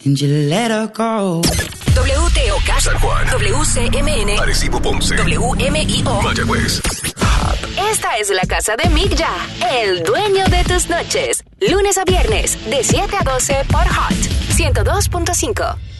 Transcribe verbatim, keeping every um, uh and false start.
and you let her go. W T O K, San Juan, W C M N, Arecibo, Ponce, W M I O, Mayagüez. Esta es la casa de Mick Ya, el dueño de tus noches. Lunes a viernes, de siete a doce por Hot ciento dos punto cinco.